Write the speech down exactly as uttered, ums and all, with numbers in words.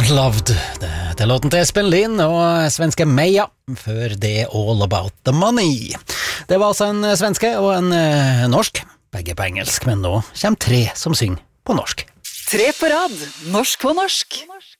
Loved. Det, det er låten til Espen Lind og svenske Meja, før det All About The Money. Det var altså en svenske og en eh, norsk, begge på engelsk, men nå kommer tre som synger på norsk. Tre på rad, norsk på norsk.